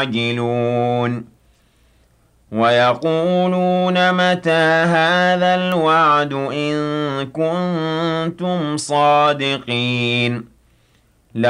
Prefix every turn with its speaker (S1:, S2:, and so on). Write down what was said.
S1: يستعجلون ويقولون متى هذا الوعد إن كنتم صادقين